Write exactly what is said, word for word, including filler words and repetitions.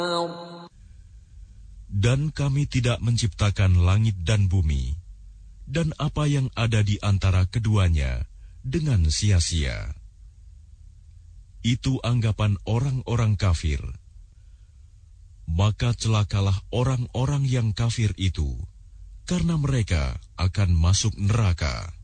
Dan kami tidak menciptakan langit dan bumi, dan apa yang ada di antara keduanya dengan sia-sia. Itu anggapan orang-orang kafir. Maka celakalah orang-orang yang kafir itu, karena mereka akan masuk neraka.